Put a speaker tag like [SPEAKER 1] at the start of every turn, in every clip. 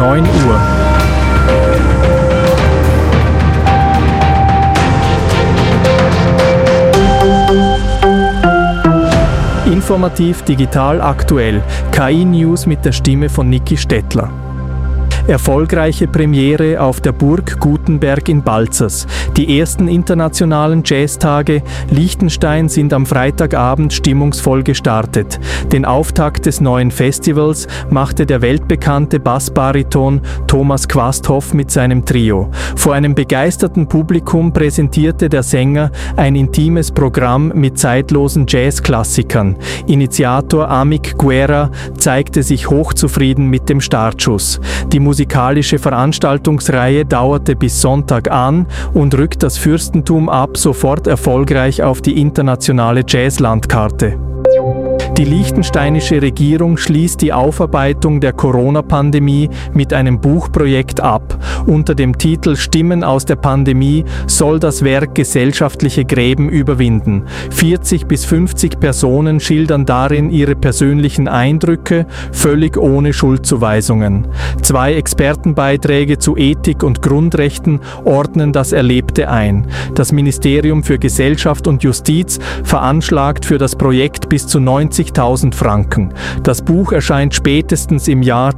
[SPEAKER 1] 9 Uhr. Informativ, digital, aktuell. KI-News mit der Stimme von Niki Stettler. Erfolgreiche Premiere auf der Burg Gutenberg in Balzers. Die ersten internationalen Jazztage Liechtenstein sind am Freitagabend stimmungsvoll gestartet. Den Auftakt des neuen Festivals machte der weltbekannte Bassbariton Thomas Quasthoff mit seinem Trio. Vor einem begeisterten Publikum präsentierte der Sänger ein intimes Programm mit zeitlosen Jazzklassikern. Initiator Amik Guerra zeigte sich hochzufrieden mit dem Startschuss. Die musikalische Veranstaltungsreihe dauerte bis Sonntag an und rückt das Fürstentum ab sofort erfolgreich auf die internationale Jazzlandkarte. Die liechtensteinische Regierung schließt die Aufarbeitung der Corona-Pandemie mit einem Buchprojekt ab. Unter dem Titel Stimmen aus der Pandemie soll das Werk gesellschaftliche Gräben überwinden. 40 bis 50 Personen schildern darin ihre persönlichen Eindrücke, völlig ohne Schuldzuweisungen. 2 Expertenbeiträge zu Ethik und Grundrechten ordnen das Erlebte ein. Das Ministerium für Gesellschaft und Justiz veranschlagt für das Projekt bis zu 90.000 Franken. Das Buch erscheint spätestens im Jahr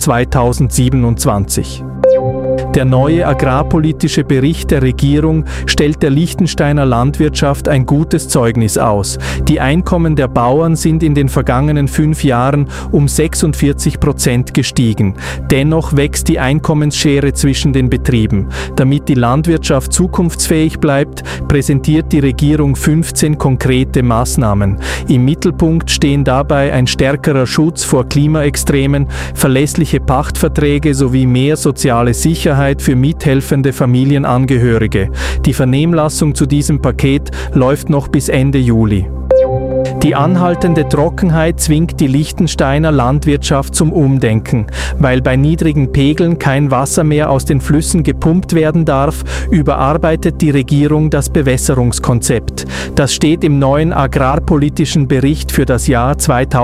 [SPEAKER 1] 2027. Der neue agrarpolitische Bericht der Regierung stellt der Liechtensteiner Landwirtschaft ein gutes Zeugnis aus. Die Einkommen der Bauern sind in den vergangenen 5 Jahren um 46% gestiegen. Dennoch wächst die Einkommensschere zwischen den Betrieben. Damit die Landwirtschaft zukunftsfähig bleibt, präsentiert die Regierung 15 konkrete Maßnahmen. Im Mittelpunkt stehen dabei ein stärkerer Schutz vor Klimaextremen, verlässliche Pachtverträge sowie mehr soziale Sicherheit für mithelfende Familienangehörige. Die Vernehmlassung zu diesem Paket läuft noch bis Ende Juli. Die anhaltende Trockenheit zwingt die Liechtensteiner Landwirtschaft zum Umdenken. Weil bei niedrigen Pegeln kein Wasser mehr aus den Flüssen gepumpt werden darf, überarbeitet die Regierung das Bewässerungskonzept. Das steht im neuen agrarpolitischen Bericht für das Jahr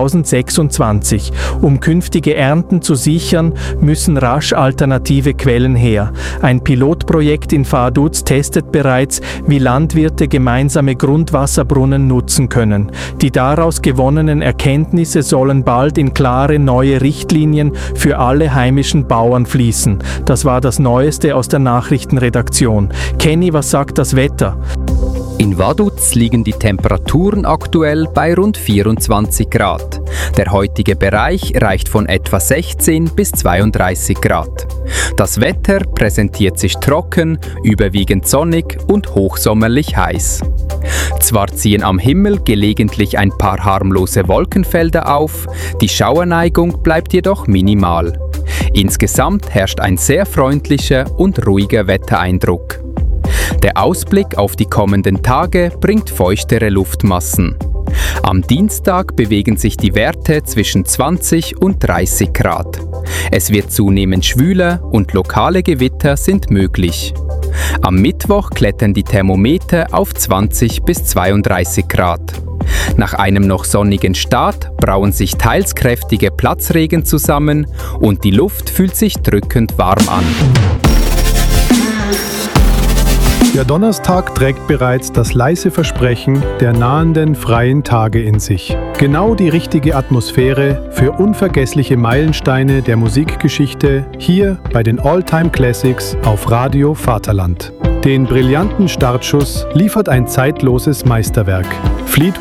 [SPEAKER 1] 2026. Um künftige Ernten zu sichern, müssen rasch alternative Quellen her. Ein Pilotprojekt in Vaduz testet bereits, wie Landwirte gemeinsame Grundwasserbrunnen nutzen können. Die daraus gewonnenen Erkenntnisse sollen bald in klare neue Richtlinien für alle heimischen Bauern fließen. Das war das Neueste aus der Nachrichtenredaktion. Kenny, was sagt das Wetter?
[SPEAKER 2] In Vaduz liegen die Temperaturen aktuell bei rund 24 Grad. Der heutige Bereich reicht von etwa 16 bis 32 Grad. Das Wetter präsentiert sich trocken, überwiegend sonnig und hochsommerlich heiß. Zwar ziehen am Himmel gelegentlich ein paar harmlose Wolkenfelder auf, die Schauerneigung bleibt jedoch minimal. Insgesamt herrscht ein sehr freundlicher und ruhiger Wettereindruck. Der Ausblick auf die kommenden Tage bringt feuchtere Luftmassen. Am Dienstag bewegen sich die Werte zwischen 20 und 30 Grad. Es wird zunehmend schwüler und lokale Gewitter sind möglich. Am Mittwoch klettern die Thermometer auf 20 bis 32 Grad. Nach einem noch sonnigen Start brauen sich teils kräftige Platzregen zusammen und die Luft fühlt sich drückend warm an.
[SPEAKER 3] Der Donnerstag trägt bereits das leise Versprechen der nahenden freien Tage in sich. Genau die richtige Atmosphäre für unvergessliche Meilensteine der Musikgeschichte hier bei den All-Time Classics auf Radio Vaterland. Den brillanten Startschuss liefert ein zeitloses Meisterwerk. Fleetwood